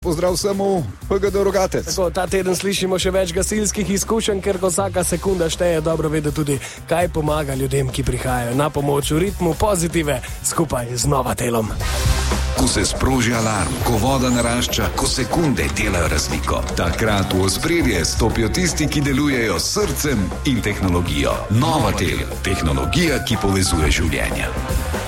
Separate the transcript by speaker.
Speaker 1: Pozdrav vsemu, PGD Rogatec.
Speaker 2: Tako, ta teden slišimo še več gasilskih izkušenj, ker ko vsaka sekunda šteje, dobro vedeti tudi, kaj pomaga ljudem, ki prihajajo na pomoč v ritmu pozitive skupaj z Novatelom.
Speaker 3: Ko se sproži alarm, ko voda narašča, ko sekunde delajo razliko, takrat v ospredje stopijo tisti, ki delujejo s srcem in tehnologijo. Novatel, tehnologija, ki povezuje življenja.